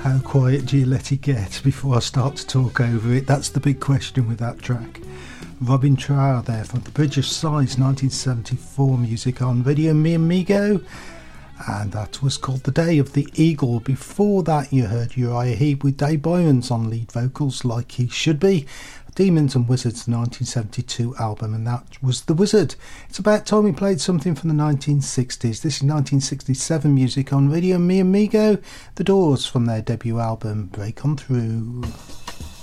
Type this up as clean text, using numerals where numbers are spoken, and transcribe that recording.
How quiet do you let it get before I start to talk over it? That's the big question with that track. Robin Trower there from the Bridge of Sighs 1974 music on Radio Mi Amigo, and that was called The Day of the Eagle. Before that you heard Uriah Heep with Dave Byrnes on lead vocals, Like He Should Be, Demons and Wizards 1972 album, and that was The Wizard. It's about time we played something from the 1960s. This is 1967 music on Radio Mi Amigo, The Doors from their debut album Break On Through.